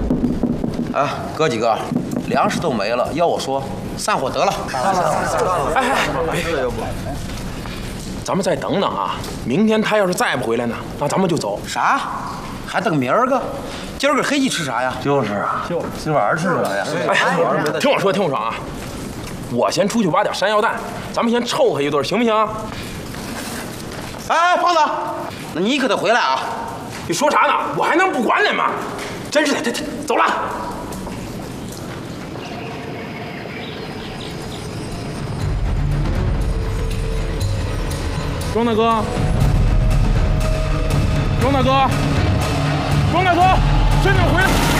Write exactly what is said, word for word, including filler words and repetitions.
哎，哥几个，粮食都没了，要我说，散伙得了。 哎哎，别，要不，咱们再等等啊！明天他要是再不回来呢，那咱们就走。 啥？还等明儿个？今儿个黑鸡吃啥呀？ 就是啊，就今晚上吃啥呀？ 哎，听我说，听我说啊！我先出去挖点山药蛋，咱们先凑合一顿，行不行？ 哎，胖子，那你可得回来啊！ 你说啥呢？我还能不管你吗？真是的，这这走了。庄大哥，庄大哥，庄大哥，真的回来！